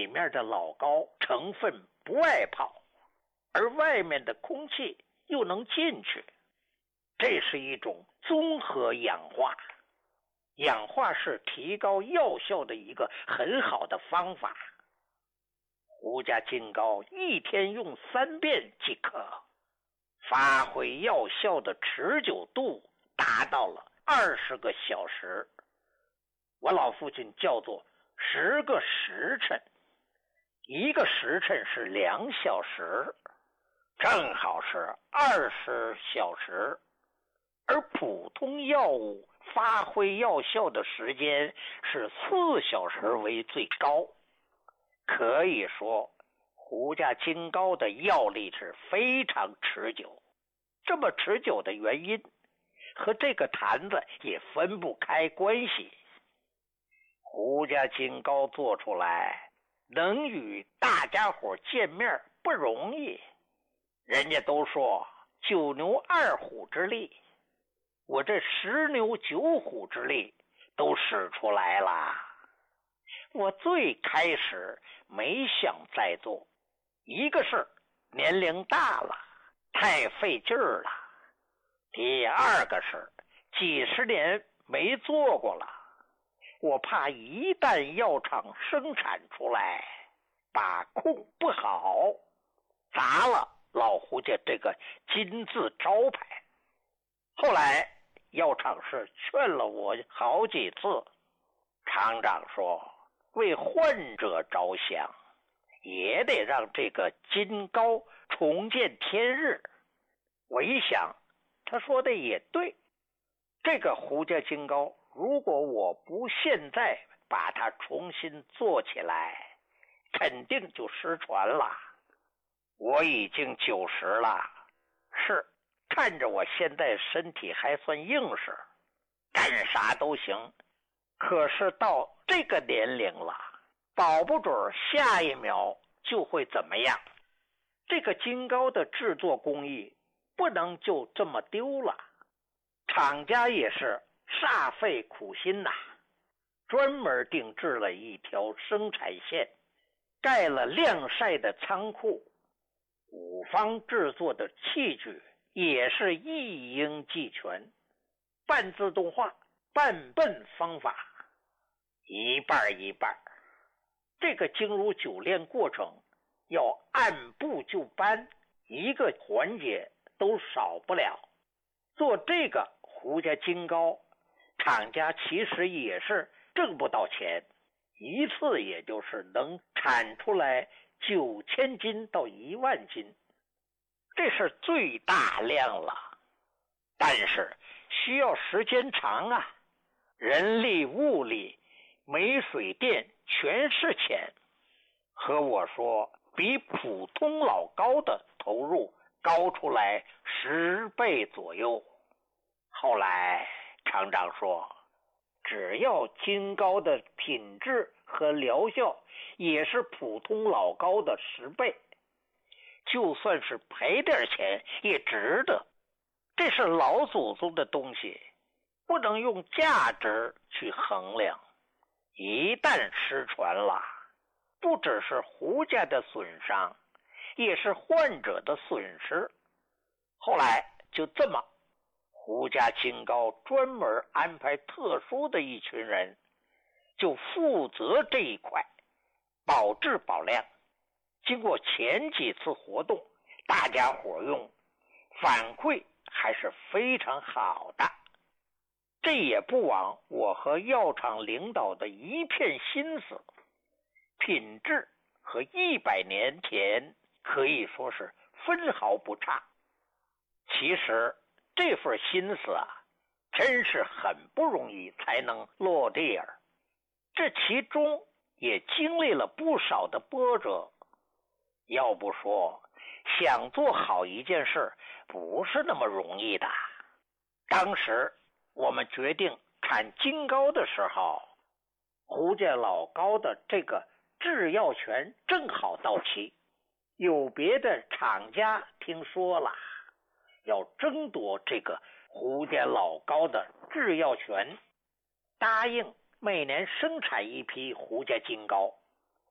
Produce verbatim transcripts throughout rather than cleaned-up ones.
面的老膏成分不外跑，而外面的空气又能进去，这是一种综合氧化。氧化是提高药效的一个很好的方法。胡家金膏一天用三遍即可，发挥药效的持久度达到了二十个小时。我老父亲叫做十个时辰，一个时辰是两小时，正好是二十小时。而普通药物发挥药效的时间是四小时为最高。可以说胡家金膏的药力是非常持久。这么持久的原因和这个坛子也分不开关系。胡家金膏做出来能与大家伙见面不容易，人家都说九牛二虎之力，我这十牛九虎之力都使出来了。我最开始没想再做，一个是年龄大了，太费劲儿了；第二个是几十年没做过了，我怕一旦药厂生产出来，把控不好，砸了老胡家这个金字招牌。后来药厂是劝了我好几次，厂长说为患者着想，也得让这个金膏重见天日。我一想，他说的也对，这个胡家金膏如果我不现在把它重新做起来，肯定就失传了。我已经九十了，是看着我现在身体还算硬实，干啥都行。可是到这个年龄了，保不准下一秒就会怎么样。这个金膏的制作工艺不能就这么丢了，厂家也是煞费苦心呐，专门定制了一条生产线，盖了晾晒的仓库，五方制作的器具也是一应俱全，半自动化半笨方法，一半一半。这个精如酒炼过程要按部就班，一个环节都少不了。做这个胡家金膏，厂家其实也是挣不到钱，一次也就是能产出来九千斤到一万斤，这是最大量了。但是需要时间长啊，人力物力煤水电全是钱，和我说比普通老膏的投入高出来十倍左右。后来厂长说，只要金膏的品质和疗效也是普通老膏的十倍，就算是赔点钱也值得。这是老祖宗的东西，不能用价值去衡量。一旦失传了，不只是胡家的损伤，也是患者的损失。后来就这么，胡家金膏专门安排特殊的一群人，就负责这一块，保质保量。经过前几次活动，大家伙用，反馈还是非常好的。这也不枉我和药厂领导的一片心思，品质和一百年前可以说是分毫不差。其实这份心思啊，真是很不容易才能落地儿，这其中也经历了不少的波折。要不说想做好一件事不是那么容易的。当时我们决定产金膏的时候，胡家老膏的这个制药权正好到期，有别的厂家听说了，要争夺这个胡家老膏的制药权，答应每年生产一批胡家金膏，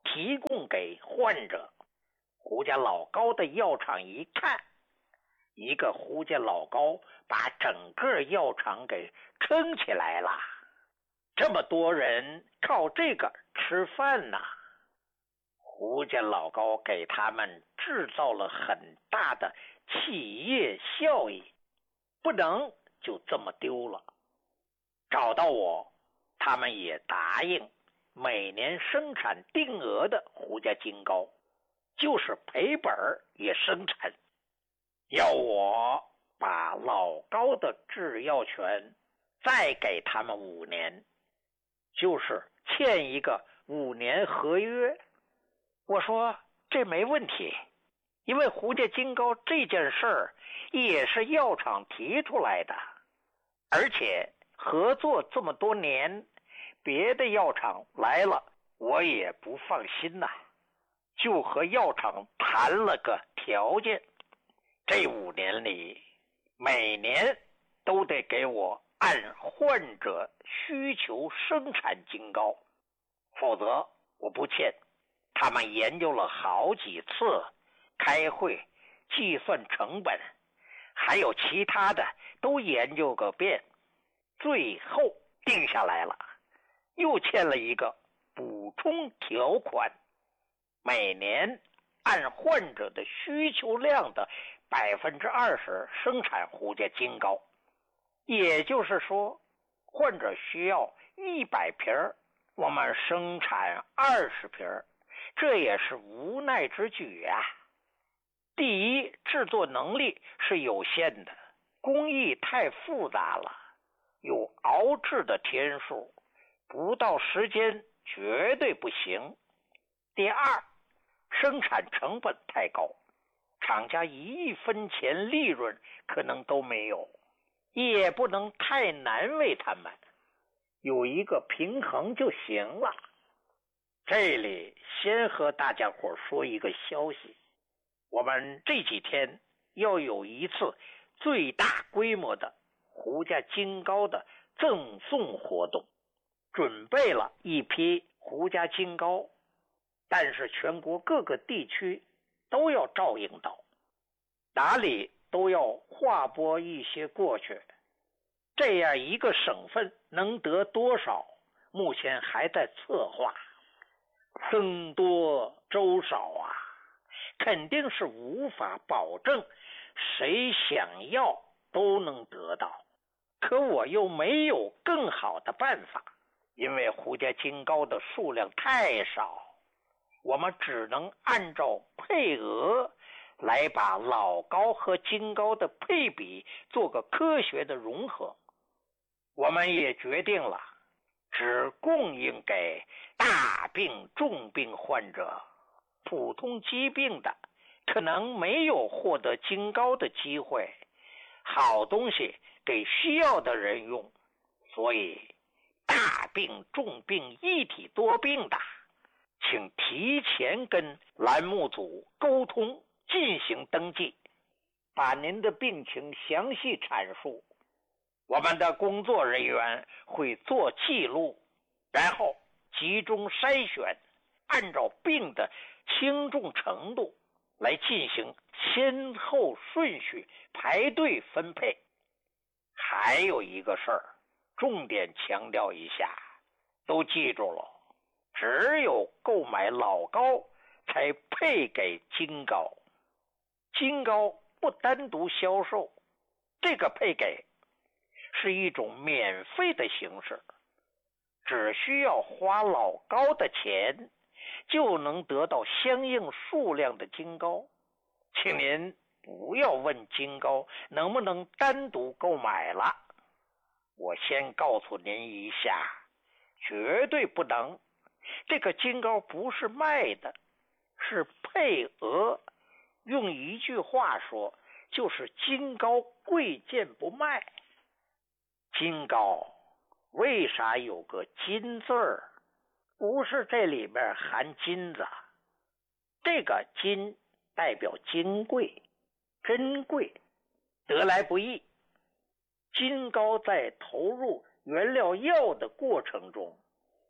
提供给患者。胡家老高的药厂一看，一个胡家老高把整个药厂给撑起来了，这么多人靠这个吃饭呐。胡家老高给他们制造了很大的企业效益，不能就这么丢了。找到我，他们也答应每年生产定额的胡家金膏，就是赔本也生产，要我把老高的制药权再给他们五年，就是签一个五年合约。我说这没问题，因为胡家金膏这件事儿也是药厂提出来的，而且合作这么多年，别的药厂来了我也不放心呐，就和药厂谈了个条件，这五年里每年都得给我按患者需求生产金膏，否则我不签。他们研究了好几次，开会计算成本，还有其他的都研究个遍，最后定下来了，又签了一个补充条款，每年按患者的需求量的百分之二十生产胡家金膏，也就是说，患者需要一百瓶，我们生产二十瓶，这也是无奈之举啊。第一，制作能力是有限的，工艺太复杂了，有熬制的天数，不到时间绝对不行。第二，生产成本太高，厂家一分钱利润可能都没有，也不能太难为他们，有一个平衡就行了。这里先和大家伙说一个消息，我们这几天要有一次最大规模的胡家金膏的赠送活动，准备了一批胡家金膏，但是全国各个地区都要照应到，哪里都要划拨一些过去，这样一个省份能得多少，目前还在策划。僧多粥少啊，肯定是无法保证谁想要都能得到，可我又没有更好的办法，因为胡家金膏的数量太少，我们只能按照配额来把老膏和金膏的配比做个科学的融合。我们也决定了只供应给大病重病患者，普通疾病的可能没有获得金膏的机会，好东西给需要的人用，所以大病重病一体多病的，请提前跟栏目组沟通进行登记，把您的病情详细阐述，我们的工作人员会做记录，然后集中筛选，按照病的轻重程度来进行先后顺序排队分配。还有一个事儿，重点强调一下，都记住了，只有购买老膏才配给金膏，金膏不单独销售，这个配给是一种免费的形式，只需要花老膏的钱就能得到相应数量的金膏，请您不要问金膏能不能单独购买了，我先告诉您一下，绝对不能，这个金膏不是卖的，是配额，用一句话说，就是金膏贵贱不卖。金膏为啥有个金字儿？不是这里边含金子，这个金代表金贵、珍贵，得来不易。金膏在投入原料药的过程中，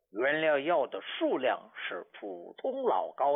原料药的数量是普通老高